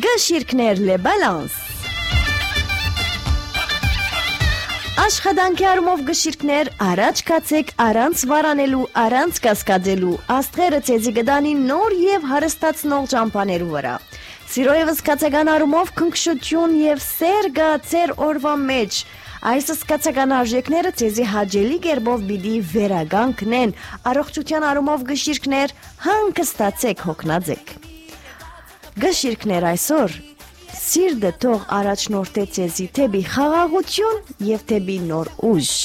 Գշիրքներ լե բալանս Աշխատանքի առումով գշիրքներ, առաջ կացեք առանց վարանելու, առանց կասկածելու, աստղերը ցեզի գդանին նոր եւ հարստացնող ճամփաներու վրա։ Սիրոյևս կացական առումով քնքշություն եւ սեր գա ծեր օրվա մեջ։ Այս սկացական արժեքները ցեզի հաջելի կերպով պիտի վերագանքնեն, առողջության առումով գշիրքներ հանգստացեք հոգնածեք։ Գշիրքներ այսօր Սիրտը թող առաջնորդե ցեզի թեպի խաղաղություն եւ թեպի նոր ուժ։